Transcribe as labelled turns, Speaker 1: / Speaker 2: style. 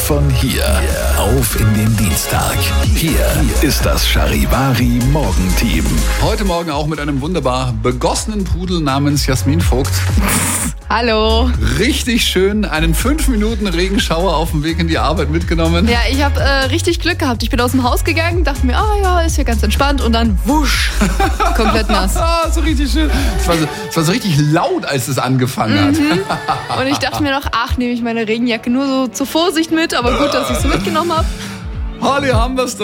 Speaker 1: von hier auf in den Dienstag. Hier ist das Charivari Morgenteam.
Speaker 2: Heute Morgen auch mit einem wunderbar begossenen Pudel namens Jasmin Vogt.
Speaker 3: Hallo.
Speaker 2: Richtig schön, einen 5 Minuten Regenschauer auf dem Weg in die Arbeit mitgenommen.
Speaker 3: Ja, ich habe richtig Glück gehabt. Ich bin aus dem Haus gegangen, dachte mir, ist ja ganz entspannt und dann wusch, komplett nass.
Speaker 2: So richtig schön. Es war so richtig laut, als es angefangen hat.
Speaker 3: Und ich dachte mir noch, nehme ich meine Regenjacke nur so zur Vorsicht mit, aber gut, dass ich sie mitgenommen habe.
Speaker 2: Holly, haben wir's doch.